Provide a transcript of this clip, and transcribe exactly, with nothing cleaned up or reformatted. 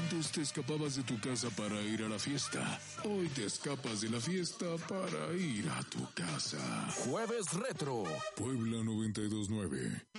Antes te escapabas de tu casa para ir a la fiesta. Hoy te escapas de la fiesta para ir a tu casa. Jueves Retro. Puebla noventa y dos nueve.